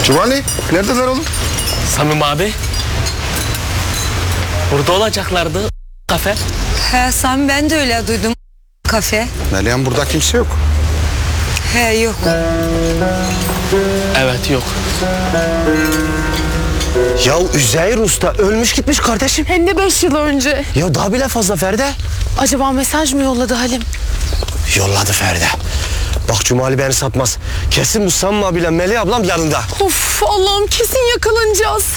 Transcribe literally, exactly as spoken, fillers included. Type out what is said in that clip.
Cumali neredeler oğlum? Samim abi. Burada olacaklardı kafe. He Sami, ben de öyle duydum. Kafe. Meryem burada kimse yok. He yok. Evet yok. Ya Üzeyir Usta ölmüş gitmiş kardeşim. Hem de beş yıl önce. Ya daha bile fazla Feride. Acaba mesaj mı yolladı Halim? Yolladı Feride. Bak Cumali beni satmaz. Kesin bu Samim abiyle Melih ablam yanında. Of Allah'ım, kesin yakalanacağız.